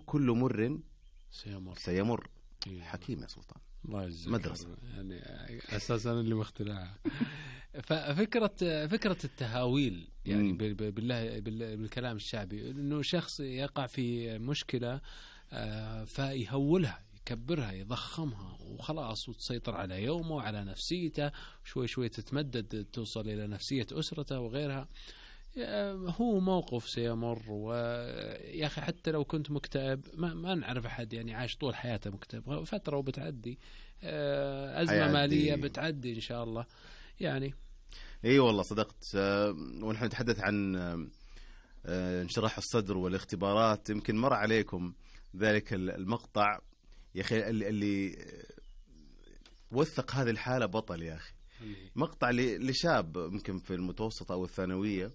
وكل مر سيمر. إيه. حكيم يا سلطان، الله يجزاك مدرسة يعني أساسا اللي مخترعها. ففكرة التهاويل يعني بالكلام الشعبي، إنه شخص يقع في مشكلة فيهولها، يكبرها، يضخمها وخلاص، وتسيطر على يومه وعلى نفسيته، شوي شوي تتمدد، توصل إلى نفسية أسرته وغيرها. هو موقف سيمر. ويا أخي حتى لو كنت مكتئب، ما نعرف أحد يعني عاش طول حياته مكتئب، فترة وبتعدي، أزمة مالية بتعدي إن شاء الله يعني. اي والله صدقت. ونحن نتحدث عن انشراح الصدر والاختبارات. يمكن مر عليكم ذلك المقطع يا أخي اللي وثق هذه الحالة بطل يا أخي. مقطع لشاب يمكن في المتوسطة أو الثانوية،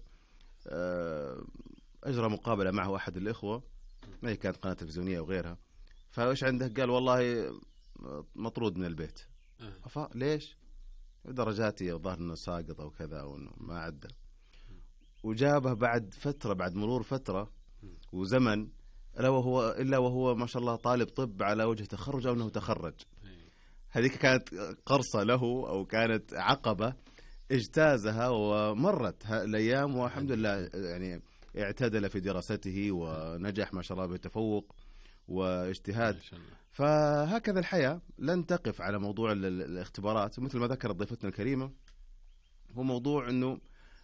أجرى مقابلة معه أحد الإخوة، ما هي كانت قناة تلفزيونية وغيرها. فإيش عنده؟ قال والله مطرود من البيت. ليش؟ درجاتي الظاهر انه ساقط او كذا او انه ما عدى. وجابه بعد فتره، بعد مرور فتره وزمن، الا وهو ما شاء الله طالب طب على وجه تخرج او انه تخرج. هذيك كانت قرصه له او كانت عقبه اجتازها ومرت الايام، والحمد لله يعني اعتدل في دراسته ونجح ما شاء الله بتفوق واجتهاد. فهكذا الحياة لن تقف على موضوع الاختبارات. مثل ما ذكرت ضيفتنا الكريمة، هو موضوع أنه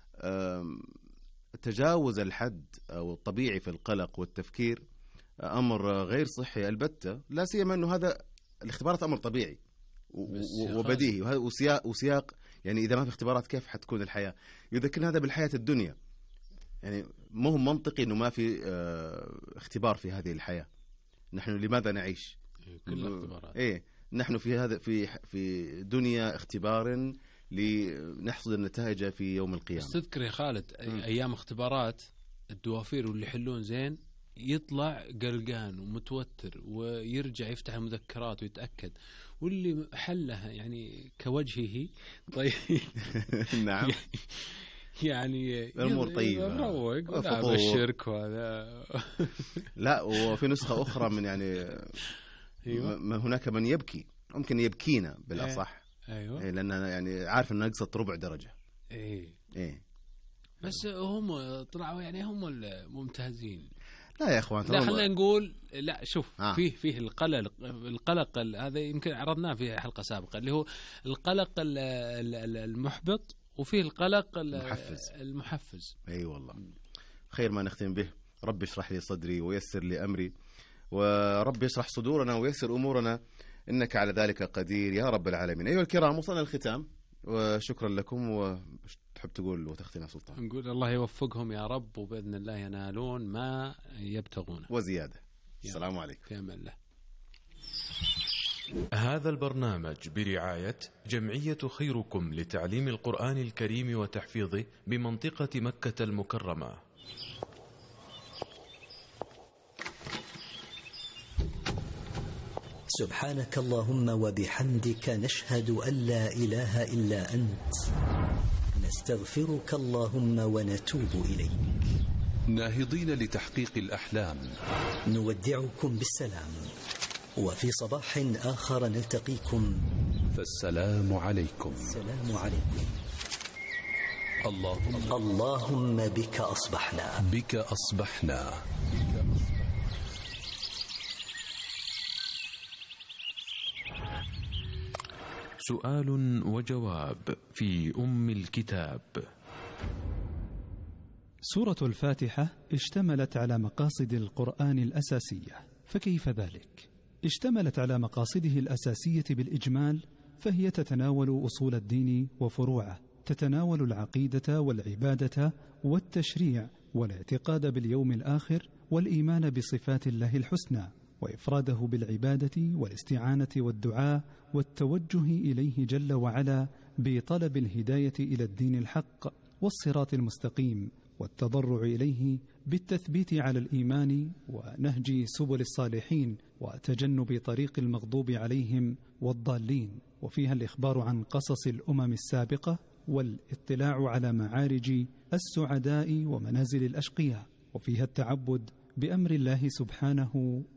تجاوز الحد أو الطبيعي في القلق والتفكير أمر غير صحي البتة، لا سيما أنه هذا الاختبارات أمر طبيعي وبديهي وسياق. يعني إذا ما في اختبارات كيف حتكون الحياة؟ يذكرنا هذا بالحياة الدنيا، يعني مو منطقي أنه ما في اختبار في هذه الحياة. نحن لماذا نعيش؟ كل اختبارات. نحن في دنيا اختبار لنحصد النتائج في يوم القيامة. تذكر يا خالد أيام اختبارات الدوافير واللي يحلون زين يطلع قلقان ومتوتر ويرجع يفتح المذكرات ويتأكد، واللي حلها يعني كوجهه طيب نعم يعني الأمور طيبة مروق ولا الشرك وهذا لا. وفي نسخة أخرى من يعني ما هناك من يبكي، ممكن يبكينا بالأصح. أيوة. لأن يعني عارف أنه نقصت ربع درجة. بس هم طلعوا يعني هم الممتازين. لا يا اخوان، لا خلينا نقول لا شوف فيه القلق هذا يمكن عرضناه في حلقة سابقة، اللي هو القلق المحبط، وفيه القلق المحفز. اي والله خير ما نختم به. رب اشرح لي صدري ويسر لي امري، ورب يشرح صدورنا ويسر امورنا، انك على ذلك قدير يا رب العالمين. ايها الكرام، وصلنا الختام وشكرا لكم. وتحب تقول وتختم يا سلطان؟ نقول الله يوفقهم يا رب، وبإذن الله ينالون ما يبتغونه وزيادة. السلام عليكم. في أمان الله. هذا البرنامج برعاية جمعية خيركم لتعليم القرآن الكريم وتحفيظه بمنطقة مكة المكرمة. سبحانك اللهم وبحمدك، نشهد أن لا إله إلا أنت، نستغفرك اللهم ونتوب إليك. ناهضين لتحقيق الأحلام، نودعكم بالسلام، وفي صباح آخر نلتقيكم، فالسلام عليكم. السلام عليكم. اللهم بك أصبحنا، بك أصبحنا. سؤال وجواب في أم الكتاب. سورة الفاتحة اشتملت على مقاصد القرآن الأساسية، فكيف ذلك؟ اشتملت على مقاصده الأساسية بالإجمال، فهي تتناول أصول الدين وفروعه، تتناول العقيدة والعبادة والتشريع والاعتقاد باليوم الآخر والإيمان بصفات الله الحسنى، وإفراده بالعبادة والاستعانة والدعاء والتوجه إليه جل وعلا بطلب الهداية إلى الدين الحق والصراط المستقيم، والتضرع إليه بالتثبيت على الإيمان ونهج سبل الصالحين وتجنب طريق المغضوب عليهم والضالين. وفيها الإخبار عن قصص الأمم السابقة والاطلاع على معارج السعداء ومنازل الأشقياء، وفيها التعبد بأمر الله سبحانه